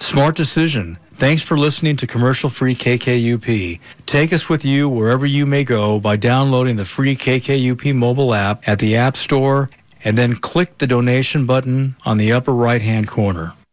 Smart decision. Thanks for listening to Commercial-Free KKUP. Take us with you wherever you may go by downloading the free KKUP mobile app at the App Store and then click the donation button on the upper right-hand corner.